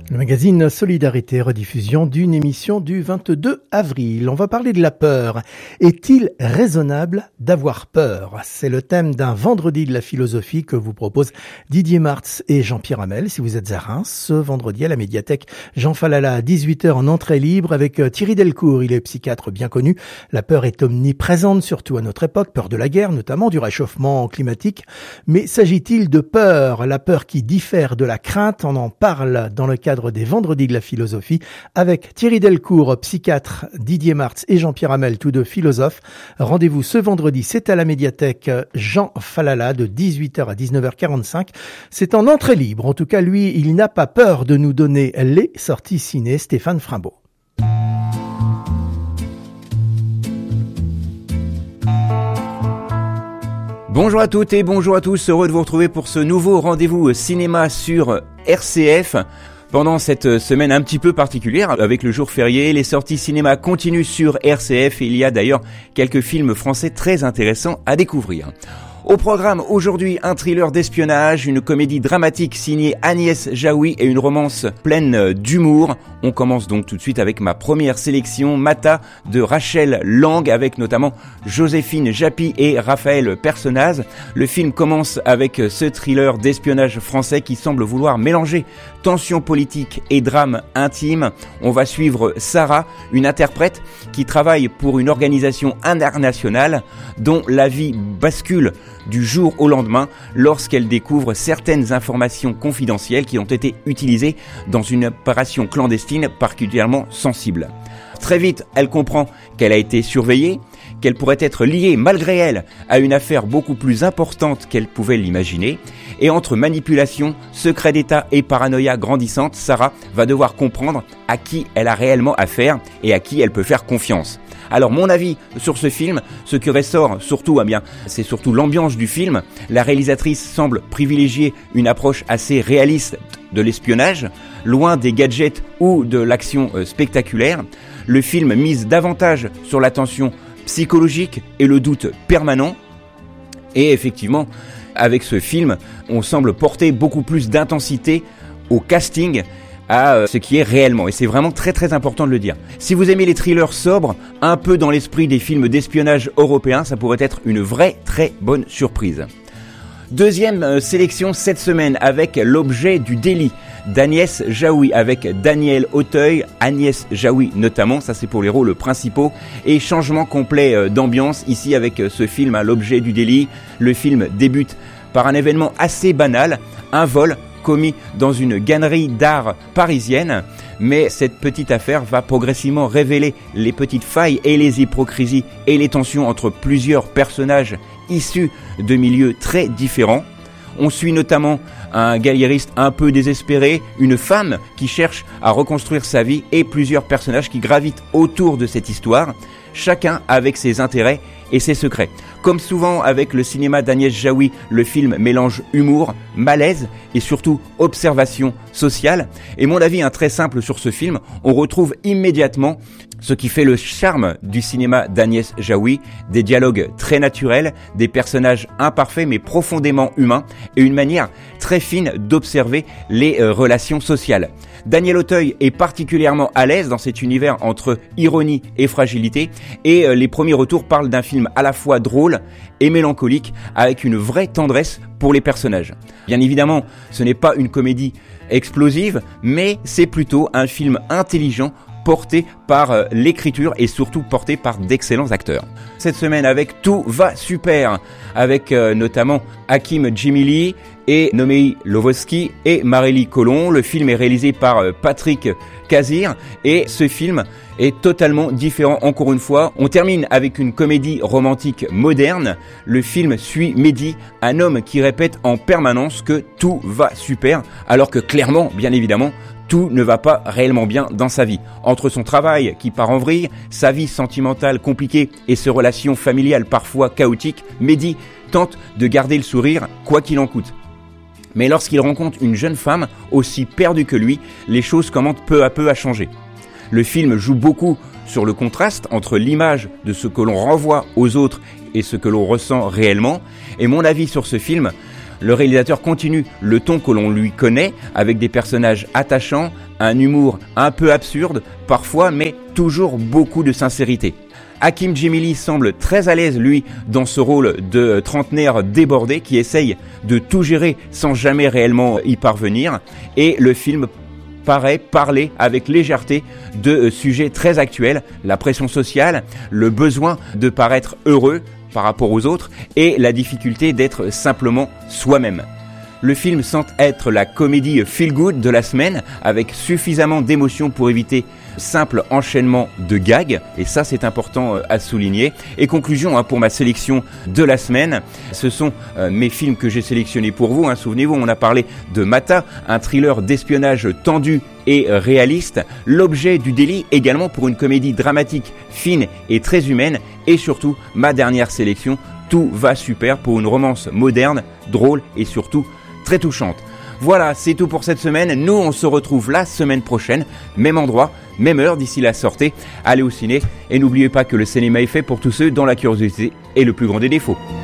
Le magazine Solidarité, rediffusion d'une émission du 22 avril. On va parler de la peur. Est-il raisonnable d'avoir peur? C'est le thème d'un vendredi de la philosophie que vous proposent Didier Martz et Jean-Pierre Hamel. Si vous êtes à Reims, ce vendredi à la médiathèque Jean Falala à 18h en entrée libre avec Thierry Delcourt. Il est psychiatre bien connu. La peur est omniprésente, surtout à notre époque. Peur de la guerre, notamment du réchauffement climatique. Mais s'agit-il de peur? La peur qui diffère de la crainte, on en parle dans le cadre des vendredis de la philosophie avec Thierry Delcourt, psychiatre, Didier Martz et Jean-Pierre Hamel, tous deux philosophes. Rendez-vous ce vendredi, c'est à la médiathèque Jean Falala de 18h à 19h45. C'est en entrée libre. En tout cas, lui, il n'a pas peur de nous donner les sorties ciné. Stéphane Frimbault. Bonjour à toutes et bonjour à tous, heureux de vous retrouver pour ce nouveau rendez-vous cinéma sur RCF. Pendant cette semaine un petit peu particulière, avec le jour férié, les sorties cinéma continuent sur RCF et il y a d'ailleurs quelques films français très intéressants à découvrir. Au programme aujourd'hui, un thriller d'espionnage, une comédie dramatique signée Agnès Jaoui et une romance pleine d'humour. On commence donc tout de suite avec ma première sélection, Mata de Rachel Lang, avec notamment Joséphine Japy et Raphaël Personnaz. Le film commence avec ce thriller d'espionnage français qui semble vouloir mélanger tension politique et drame intime. On va suivre Sarah, une interprète qui travaille pour une organisation internationale dont la vie bascule du jour au lendemain lorsqu'elle découvre certaines informations confidentielles qui ont été utilisées dans une opération clandestine particulièrement sensible. Très vite, elle comprend qu'elle a été surveillée, qu'elle pourrait être liée malgré elle à une affaire beaucoup plus importante qu'elle pouvait l'imaginer. Et entre manipulation, secret d'État et paranoïa grandissante, Sarah va devoir comprendre à qui elle a réellement affaire et à qui elle peut faire confiance. Alors mon avis sur ce film, ce qui ressort surtout, c'est surtout l'ambiance du film. La réalisatrice semble privilégier une approche assez réaliste de l'espionnage, loin des gadgets ou de l'action spectaculaire. Le film mise davantage sur la tension psychologique et le doute permanent. Et effectivement, avec ce film, on semble porter beaucoup plus d'intensité au casting, à ce qui est réellement, et c'est vraiment très très important de le dire. Si vous aimez les thrillers sobres, un peu dans l'esprit des films d'espionnage européens, ça pourrait être une vraie très bonne surprise. Deuxième sélection cette semaine avec L'objet du délit d'Agnès Jaoui avec Daniel Auteuil, Agnès Jaoui notamment, ça c'est pour les rôles principaux, et changement complet d'ambiance ici avec ce film L'objet du délit. Le film débute par un événement assez banal, un vol commis dans une galerie d'art parisienne, mais cette petite affaire va progressivement révéler les petites failles et les hypocrisies et les tensions entre plusieurs personnages issus de milieux très différents. On suit notamment un galériste un peu désespéré, une femme qui cherche à reconstruire sa vie et plusieurs personnages qui gravitent autour de cette histoire, chacun avec ses intérêts et ses secrets. Comme souvent avec le cinéma d'Agnès Jaoui, le film mélange humour, malaise et surtout observation sociale. Et mon avis très simple sur ce film, on retrouve immédiatement ce qui fait le charme du cinéma d'Agnès Jaoui, des dialogues très naturels, des personnages imparfaits mais profondément humains et une manière très fine d'observer les relations sociales. Daniel Auteuil est particulièrement à l'aise dans cet univers entre ironie et fragilité et les premiers retours parlent d'un film à la fois drôle et mélancolique avec une vraie tendresse pour les personnages. Bien évidemment, ce n'est pas une comédie explosive, mais c'est plutôt un film intelligent porté par l'écriture et surtout porté par d'excellents acteurs. Cette semaine avec Tout va super, avec notamment Hakim Djimili et Nomei Lovoski et Marélie Colomb. Le film est réalisé par Patrick Kazir et ce film est totalement différent encore une fois. On termine avec une comédie romantique moderne. Le film suit Mehdi, un homme qui répète en permanence que tout va super, alors que clairement, bien évidemment, tout ne va pas réellement bien dans sa vie. Entre son travail qui part en vrille, sa vie sentimentale compliquée et ses relations familiales parfois chaotiques, Mehdi tente de garder le sourire quoi qu'il en coûte. Mais lorsqu'il rencontre une jeune femme aussi perdue que lui, les choses commencent peu à peu à changer. Le film joue beaucoup sur le contraste entre l'image de ce que l'on renvoie aux autres et ce que l'on ressent réellement. Et mon avis sur ce film, Le réalisateur continue le ton que l'on lui connaît, avec des personnages attachants, un humour un peu absurde, parfois, mais toujours beaucoup de sincérité. Hakim Djemili semble très à l'aise, lui, dans ce rôle de trentenaire débordé qui essaye de tout gérer sans jamais réellement y parvenir. Et le film paraît parler avec légèreté de sujets très actuels, la pression sociale, le besoin de paraître heureux par rapport aux autres et la difficulté d'être simplement soi-même. Le film semble être la comédie feel-good de la semaine, avec suffisamment d'émotions pour éviter simple enchaînement de gags, et ça c'est important à souligner. Et conclusion pour ma sélection de la semaine, ce sont mes films que j'ai sélectionnés pour vous. Souvenez-vous, on a parlé de Mata, un thriller d'espionnage tendu et réaliste, L'objet du délit également pour une comédie dramatique fine et très humaine, et surtout ma dernière sélection, Tout va super pour une romance moderne, drôle et surtout très touchante. Voilà, c'est tout pour cette semaine. Nous, on se retrouve la semaine prochaine, même endroit, même heure. D'ici là, sortez, allez au ciné et n'oubliez pas que le cinéma est fait pour tous ceux dont la curiosité est le plus grand des défauts.